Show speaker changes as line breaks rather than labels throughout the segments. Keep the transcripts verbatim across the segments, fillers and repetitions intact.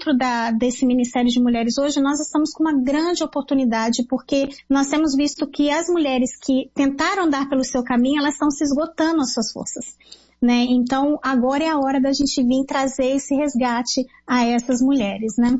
dentro da, desse Ministério de Mulheres hoje, nós estamos com uma grande oportunidade, porque nós temos visto que as mulheres que tentaram andar pelo seu caminho, elas estão se esgotando as suas forças. Né? Então, agora é a hora da gente vir trazer esse resgate a essas mulheres, né?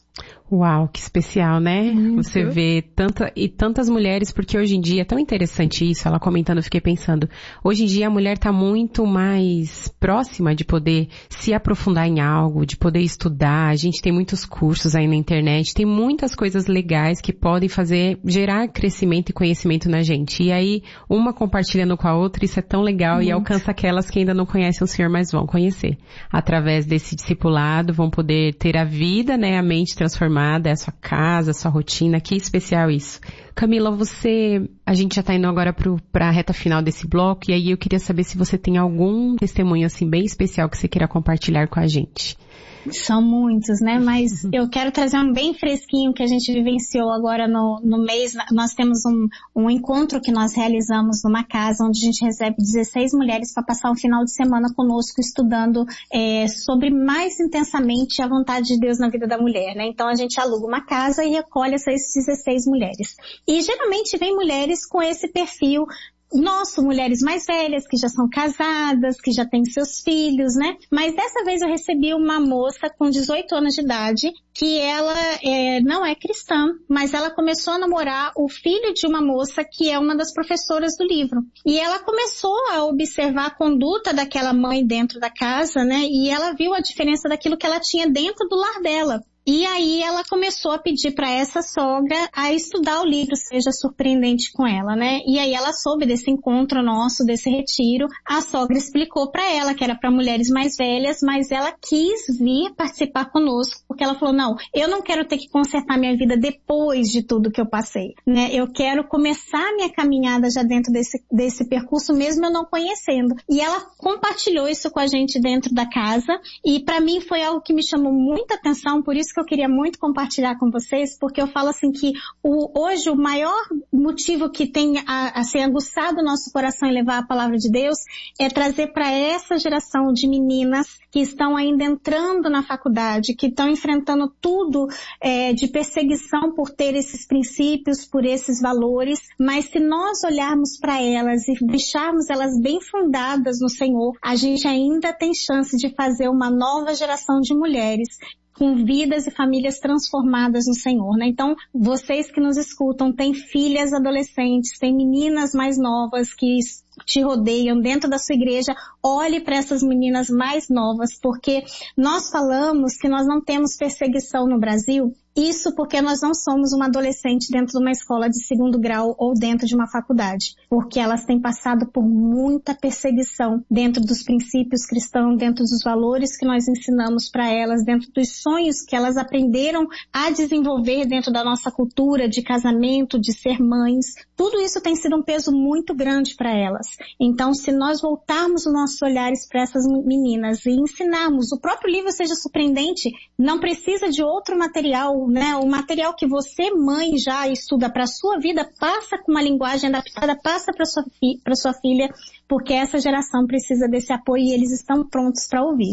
Uau, que especial, né?
Muito.
Você vê tanta, e tantas mulheres, porque hoje em dia é tão interessante isso, ela comentando, eu fiquei pensando, hoje em dia a mulher tá muito mais próxima de poder se aprofundar em algo, de poder estudar, a gente tem muitos cursos aí na internet, tem muitas coisas legais que podem fazer, gerar crescimento e conhecimento na gente. E aí, uma compartilhando com a outra, isso é tão legal muito. E alcança aquelas que ainda não conhecem o Senhor, mas vão conhecer. Através desse discipulado, vão poder ter a vida, né, a mente transformada, é a sua casa, a sua rotina, que especial isso. Camila, você, a gente já tá indo agora para a reta final desse bloco, e aí eu queria saber se você tem algum testemunho assim bem especial que você queira compartilhar com a gente.
São muitos, né? Mas eu quero trazer um bem fresquinho que a gente vivenciou agora no, no mês. Nós temos um, um encontro que nós realizamos numa casa onde a gente recebe dezesseis mulheres para passar um final de semana conosco estudando é, sobre mais intensamente a vontade de Deus na vida da mulher, né? Então a gente aluga uma casa e recolhe essas dezesseis mulheres. E geralmente vem mulheres com esse perfil nosso, mulheres mais velhas, que já são casadas, que já têm seus filhos, né? Mas dessa vez eu recebi uma moça com dezoito anos de idade, que ela é, não é cristã, mas ela começou a namorar o filho de uma moça que é uma das professoras do livro. E ela começou a observar a conduta daquela mãe dentro da casa, né? E ela viu a diferença daquilo que ela tinha dentro do lar dela. E aí ela começou a pedir para essa sogra a estudar o livro Seja Surpreendente com ela, né? E aí ela soube desse encontro nosso, desse retiro. A sogra explicou para ela que era para mulheres mais velhas, mas ela quis vir participar conosco, porque ela falou, não, eu não quero ter que consertar minha vida depois de tudo que eu passei, né? Eu quero começar minha caminhada já dentro desse, desse percurso, mesmo eu não conhecendo. E ela compartilhou isso com a gente dentro da casa, e para mim foi algo que me chamou muita atenção, por isso que eu queria muito compartilhar com vocês, porque eu falo assim que o, hoje o maior motivo que tem a, a ser aguçado o nosso coração em levar a palavra de Deus é trazer para essa geração de meninas que estão ainda entrando na faculdade, que estão enfrentando tudo é, de perseguição por ter esses princípios, por esses valores, mas se nós olharmos para elas e deixarmos elas bem fundadas no Senhor, a gente ainda tem chance de fazer uma nova geração de mulheres com vidas e famílias transformadas no Senhor, né? Então, vocês que nos escutam, têm filhas adolescentes, têm meninas mais novas que te rodeiam dentro da sua igreja, olhe para essas meninas mais novas, porque nós falamos que nós não temos perseguição no Brasil, isso porque nós não somos uma adolescente dentro de uma escola de segundo grau ou dentro de uma faculdade, porque elas têm passado por muita perseguição dentro dos princípios cristãos, dentro dos valores que nós ensinamos para elas, dentro dos sonhos que elas aprenderam a desenvolver dentro da nossa cultura de casamento, de ser mães. Tudo isso tem sido um peso muito grande para elas. Então, se nós voltarmos os nossos olhares para essas meninas e ensinarmos, o próprio livro Seja Surpreendente não precisa de outro material, né? O material que você, mãe, já estuda para a sua vida, passa com uma linguagem adaptada, passa para sua fi- para sua filha, porque essa geração precisa desse apoio e eles estão prontos para ouvir.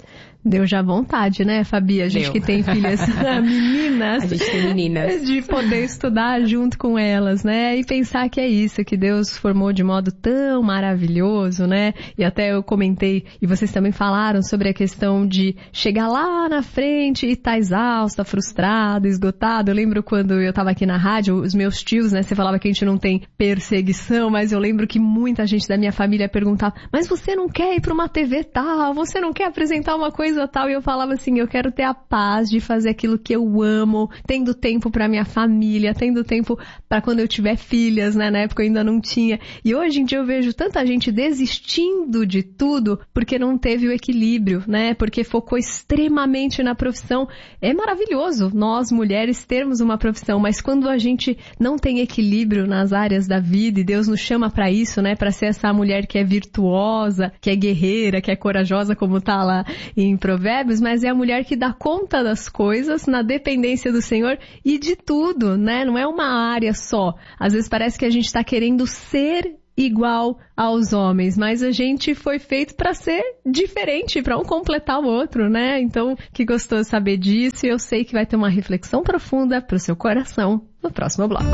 Deu já vontade, né, Fabi? A gente Deu. que tem filhas meninas.
A gente tem meninas.
De poder estudar junto com elas, né? E pensar que é isso, que Deus formou de modo tão maravilhoso, né? E até eu comentei, e vocês também falaram sobre a questão de chegar lá na frente e tá exausta, frustrada, esgotada. Eu lembro quando eu tava aqui na rádio, os meus tios, né? Você falava que a gente não tem perseguição, mas eu lembro que muita gente da minha família perguntava, mas você não quer ir pra uma T V tal? Você não quer apresentar uma coisa tal, e eu falava assim, eu quero ter a paz de fazer aquilo que eu amo, tendo tempo para minha família, tendo tempo para quando eu tiver filhas, né? Na época eu ainda não tinha. E hoje em dia eu vejo tanta gente desistindo de tudo porque não teve o equilíbrio, né? Porque focou extremamente na profissão. É maravilhoso nós, mulheres, termos uma profissão, mas quando a gente não tem equilíbrio nas áreas da vida, e Deus nos chama para isso, né? Para ser essa mulher que é virtuosa, que é guerreira, que é corajosa, como tá lá em Provérbios, mas é a mulher que dá conta das coisas na dependência do Senhor e de tudo, né? Não é uma área só. Às vezes parece que a gente está querendo ser igual aos homens, mas a gente foi feito para ser diferente, para um completar o outro, né? Então, que gostoso saber disso, e eu sei que vai ter uma reflexão profunda para o seu coração no próximo bloco.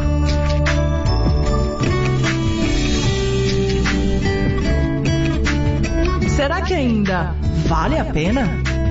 Será que ainda vale a pena?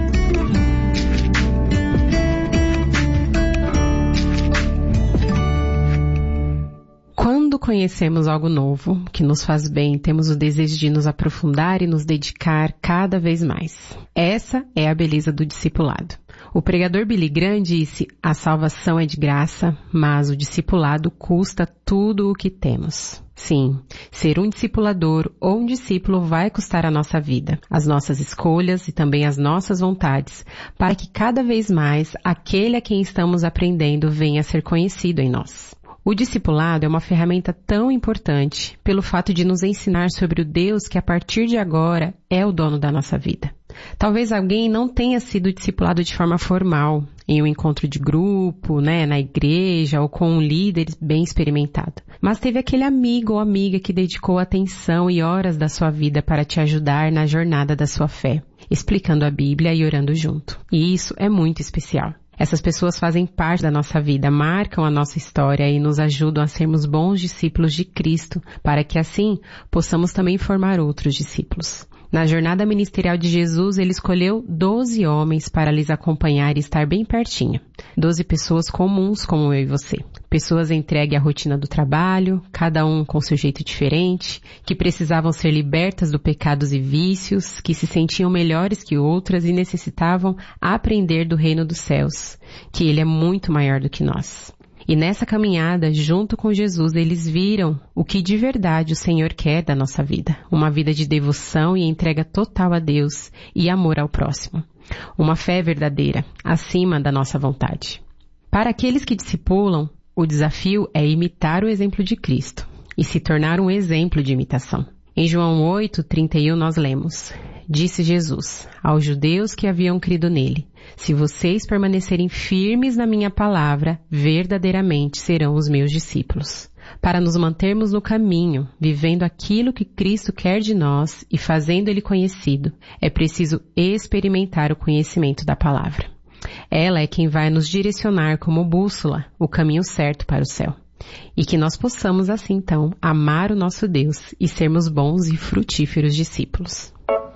Quando conhecemos algo novo, que nos faz bem, temos o desejo de nos aprofundar e nos dedicar cada vez mais. Essa é a beleza do discipulado. O pregador Billy Graham disse, a salvação é de graça, mas o discipulado custa tudo o que temos. Sim, ser um discipulador ou um discípulo vai custar a nossa vida, as nossas escolhas e também as nossas vontades, para que cada vez mais aquele a quem estamos aprendendo venha a ser conhecido em nós. O discipulado é uma ferramenta tão importante pelo fato de nos ensinar sobre o Deus que a partir de agora é o dono da nossa vida. Talvez alguém não tenha sido discipulado de forma formal, em um encontro de grupo, né, na igreja ou com um líder bem experimentado. Mas teve aquele amigo ou amiga que dedicou atenção e horas da sua vida para te ajudar na jornada da sua fé, explicando a Bíblia e orando junto. E isso é muito especial. Essas pessoas fazem parte da nossa vida, marcam a nossa história e nos ajudam a sermos bons discípulos de Cristo, para que assim possamos também formar outros discípulos. Na jornada ministerial de Jesus, ele escolheu doze homens para lhes acompanhar e estar bem pertinho. Doze pessoas comuns como eu e você. Pessoas entregues à rotina do trabalho, cada um com seu jeito diferente, que precisavam ser libertas do pecados e vícios, que se sentiam melhores que outras e necessitavam aprender do reino dos céus, que ele é muito maior do que nós. E nessa caminhada, junto com Jesus, eles viram o que de verdade o Senhor quer da nossa vida. Uma vida de devoção e entrega total a Deus e amor ao próximo. Uma fé verdadeira, acima da nossa vontade. Para aqueles que discipulam, o desafio é imitar o exemplo de Cristo e se tornar um exemplo de imitação. Em João oito, trinta e um nós lemos, disse Jesus aos judeus que haviam crido nele, se vocês permanecerem firmes na minha palavra, verdadeiramente serão os meus discípulos. Para nos mantermos no caminho, vivendo aquilo que Cristo quer de nós e fazendo ele conhecido, é preciso experimentar o conhecimento da palavra. Ela é quem vai nos direcionar como bússola o caminho certo para o céu. E que nós possamos assim então amar o nosso Deus e sermos bons e frutíferos discípulos.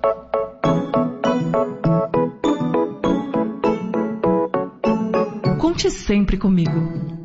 Conte sempre comigo.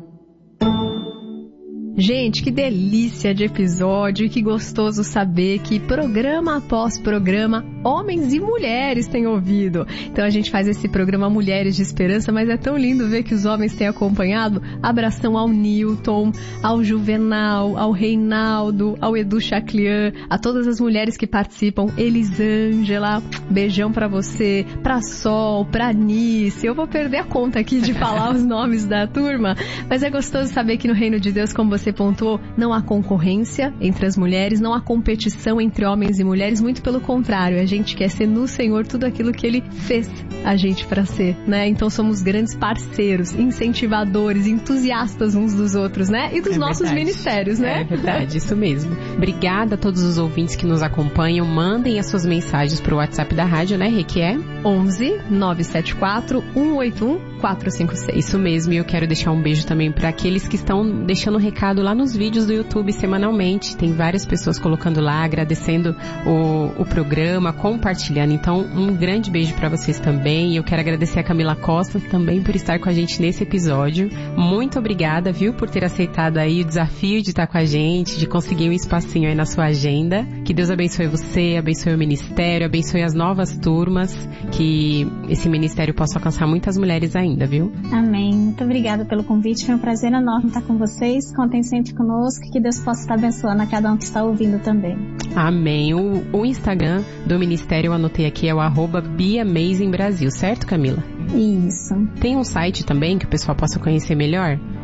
Gente, que delícia de episódio e que gostoso saber que programa após programa, homens e mulheres têm ouvido. Então a gente faz esse programa Mulheres de Esperança, mas é tão lindo ver que os homens têm acompanhado. Abração ao Newton, ao Juvenal, ao Reinaldo, ao Edu Chaclian, a todas as mulheres que participam. Elisângela, beijão pra você, pra Sol, pra Nice. Eu vou perder a conta aqui de falar os nomes da turma, mas é gostoso saber que no Reino de Deus, como você pontuou, não há concorrência entre as mulheres, não há competição entre homens e mulheres, muito pelo contrário, a gente quer ser no Senhor tudo aquilo que Ele fez a gente para ser, né? Então somos grandes parceiros, incentivadores, entusiastas uns dos outros, né? E dos é nossos verdade. Ministérios, né?
É verdade, isso mesmo. Obrigada a todos os ouvintes que nos acompanham, mandem as suas mensagens pro WhatsApp da rádio, né, Rê, que é
onze nove sete quatro um oito um quatro cinco seis.
Isso mesmo, e eu quero deixar um beijo também para aqueles que estão deixando recado lá nos vídeos do YouTube semanalmente. Tem várias pessoas colocando lá, agradecendo o, o programa, compartilhando. Então, um grande beijo para vocês também. E eu quero agradecer a Camila Costa também por estar com a gente nesse episódio. Muito obrigada, viu, por ter aceitado aí o desafio de estar com a gente, de conseguir um espacinho aí na sua agenda. Que Deus abençoe você, abençoe o ministério, abençoe as novas turmas, que esse ministério possa alcançar muitas mulheres ainda, viu?
Amém. Muito obrigada pelo convite. Foi um prazer enorme estar com vocês. Contem sempre conosco e que Deus possa estar abençoando a cada um que está ouvindo também.
Amém. O, o Instagram do ministério eu anotei aqui, é o arroba BeAmazingBrasil, certo, Camila?
Isso.
Tem um site também que o pessoal possa conhecer melhor?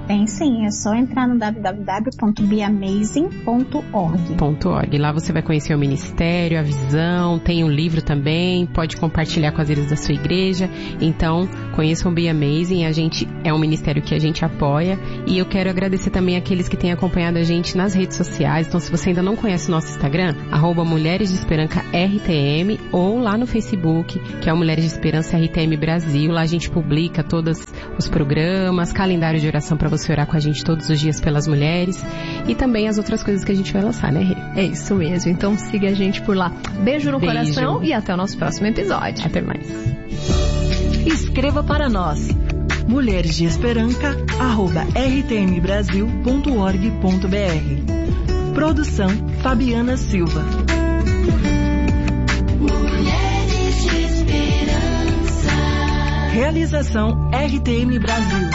Tem sim, é só entrar no w w w ponto be amazing ponto org.
.org. Lá você vai conhecer o ministério, a visão, tem um livro também, pode compartilhar com as líderes da sua igreja. Então, conheçam o Be Amazing, a gente é um ministério que a gente apoia, e eu quero agradecer também aqueles que têm acompanhado a gente nas redes sociais. Então, se você ainda não conhece o nosso Instagram, arroba Mulheres de Esperança R T M, ou lá no Facebook, que é o Mulheres de Esperança R T M Brasil. Lá a gente publica todos os programas, calendário de oração para você orar com a gente todos os dias pelas mulheres, e também as outras coisas que a gente vai lançar, né, Rê?
É isso mesmo, então siga a gente por lá. Beijo no
Beijo.
coração e até o nosso próximo episódio.
Até mais.
Escreva para nós, mulheres de esperança arroba r t m brasil ponto org ponto b r. Produção Fabiana Silva. Mulheres de Esperança. Realização R T M Brasil.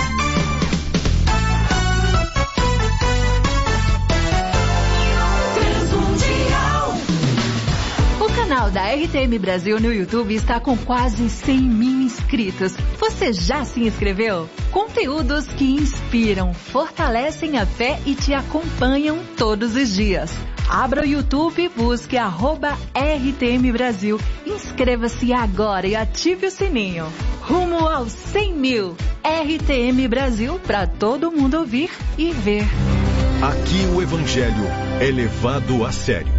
O canal da R T M Brasil no YouTube está com quase cem mil inscritos. Você já se inscreveu? Conteúdos que inspiram, fortalecem a fé e te acompanham todos os dias. Abra o YouTube e busque arroba R T M Brasil. Inscreva-se agora e ative o sininho. Rumo aos cem mil. R T M Brasil, para todo mundo ouvir e ver.
Aqui o Evangelho é levado a sério.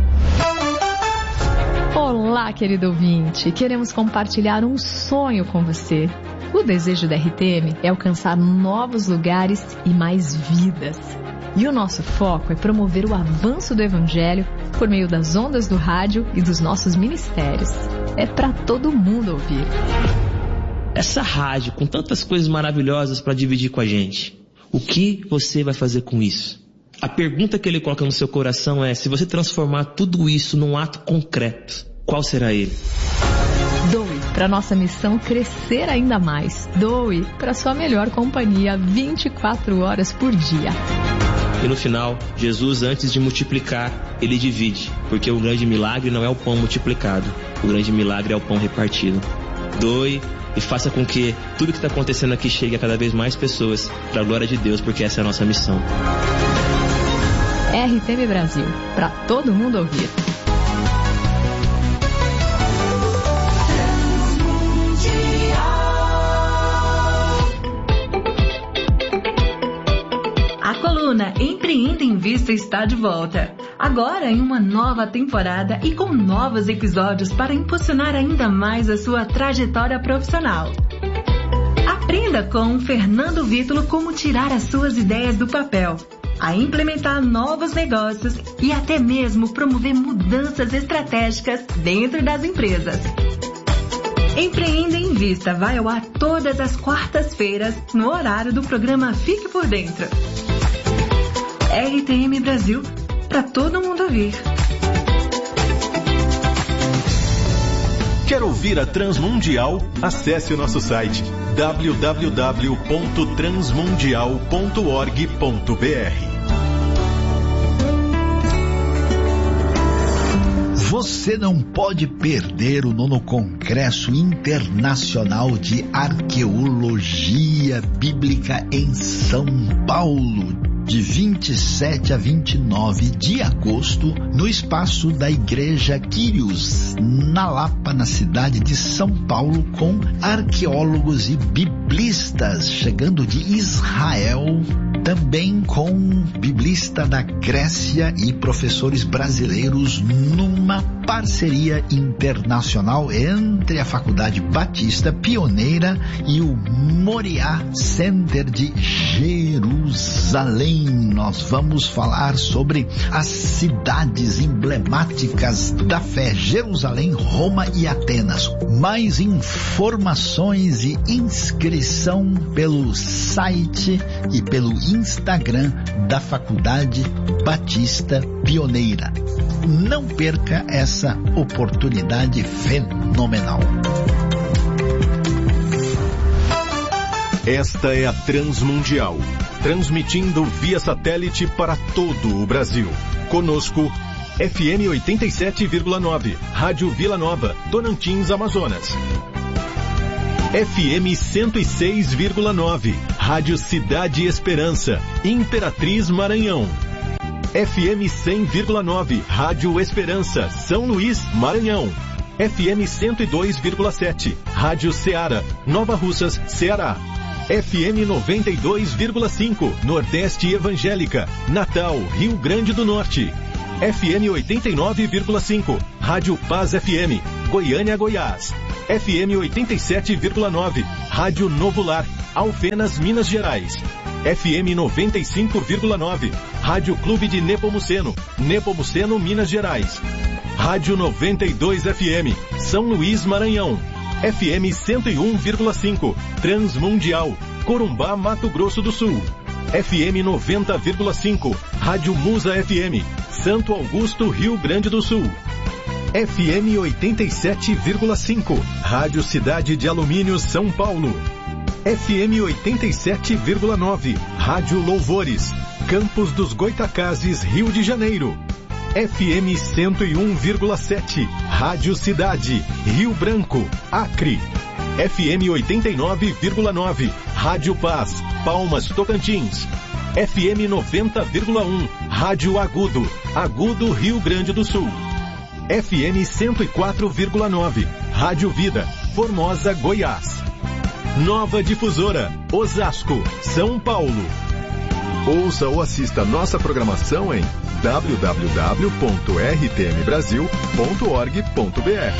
Olá, querido ouvinte. Queremos compartilhar um sonho com você. O desejo da R T M é alcançar novos lugares e mais vidas. E o nosso foco é promover o avanço do Evangelho por meio das ondas do rádio e dos nossos ministérios. É para todo mundo ouvir.
Essa rádio com tantas coisas maravilhosas para dividir com a gente, o que você vai fazer com isso? A pergunta que ele coloca no seu coração é: se você transformar tudo isso num ato concreto, qual será ele?
Doe para nossa missão crescer ainda mais. Doe para sua melhor companhia vinte e quatro horas por dia.
E no final, Jesus, antes de multiplicar, ele divide, porque o grande milagre não é o pão multiplicado, o grande milagre é o pão repartido. Doe e faça com que tudo que está acontecendo aqui chegue a cada vez mais pessoas, para a glória de Deus, porque essa é a nossa missão.
R T M Brasil, para todo mundo ouvir.
A coluna Empreenda em Vista está de volta. Agora em uma nova temporada e com novos episódios para impulsionar ainda mais a sua trajetória profissional. Aprenda com Fernando Vítulo como tirar as suas ideias do papel, a implementar novos negócios e até mesmo promover mudanças estratégicas dentro das empresas. Empreenda em Vista vai ao ar todas as quartas-feiras no horário do programa Fique por Dentro. R T M Brasil, para todo mundo ouvir.
Quer ouvir a Transmundial? Acesse o nosso site w w w ponto transmundial ponto org ponto b r.
Você não pode perder o nono Congresso Internacional de Arqueologia Bíblica em São Paulo, de vinte e sete a vinte e nove de agosto, no espaço da Igreja Quírios, na Lapa, na cidade de São Paulo, com arqueólogos e biblistas chegando de Israel, também com biblista da Grécia e professores brasileiros, numa parceria internacional entre a Faculdade Batista Pioneira e o Moriá Center de Jerusalém. Nós vamos falar sobre as cidades emblemáticas da fé: Jerusalém, Roma e Atenas. Mais informações e inscrição pelo site e pelo Instagram da Faculdade Batista Pioneira. Não perca essa oportunidade fenomenal.
Esta é a Transmundial, transmitindo via satélite para todo o Brasil. Conosco, F M oitenta e sete vírgula nove, Rádio Vila Nova, Tocantins, Amazonas. F M cento e seis vírgula nove, Rádio Cidade Esperança, Imperatriz Maranhão. F M cem vírgula nove, Rádio Esperança, São Luís, Maranhão. F M cento e dois vírgula sete, Rádio Ceará, Nova Russas, Ceará. F M noventa e dois vírgula cinco, Nordeste Evangélica, Natal, Rio Grande do Norte. F M oitenta e nove vírgula cinco, Rádio Paz F M, Goiânia, Goiás. F M oitenta e sete vírgula nove, Rádio Novo Lar, Alfenas, Minas Gerais. F M noventa e cinco vírgula nove, Rádio Clube de Nepomuceno, Nepomuceno, Minas Gerais. Rádio noventa e dois F M, São Luís, Maranhão. F M cento e um vírgula cinco, Transmundial, Corumbá, Mato Grosso do Sul. F M noventa vírgula cinco, Rádio Musa F M, Santo Augusto, Rio Grande do Sul. F M oitenta e sete vírgula cinco, Rádio Cidade de Alumínio, São Paulo. F M oitenta e sete vírgula nove, Rádio Louvores, Campos dos Goitacazes, Rio de Janeiro. F M cento e um vírgula sete, Rádio Cidade, Rio Branco, Acre. F M oitenta e nove vírgula nove, Rádio Paz, Palmas, Tocantins. F M noventa vírgula um, Rádio Agudo, Agudo, Rio Grande do Sul. F M cento e quatro vírgula nove, Rádio Vida, Formosa, Goiás. Nova Difusora, Osasco, São Paulo. Ouça ou assista nossa programação em w w w ponto r t m brasil ponto org ponto b r.